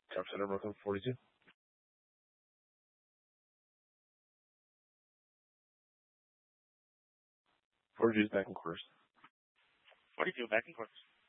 Cap Center, Brooklyn 42. 42 is back in course. 42 back in course.